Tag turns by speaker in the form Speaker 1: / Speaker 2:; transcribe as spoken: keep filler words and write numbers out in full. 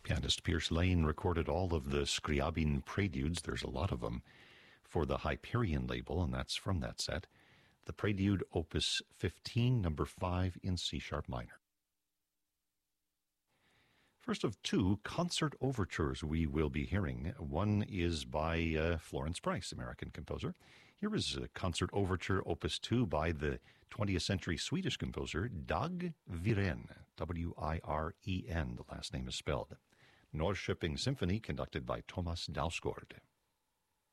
Speaker 1: Pianist Pierce Lane recorded all of the Scriabin preludes, there's a lot of them, for the Hyperion label, and that's from that set. The Prelude, Opus fifteen, number five in C-sharp minor. First of two concert overtures we will be hearing. One is by uh, Florence Price, American composer. Here is a concert overture, Opus two, by the twentieth century Swedish composer Dag Wiren, W I R E N, the last name is spelled. Norrköping Symphony, conducted by Thomas Dausgaard.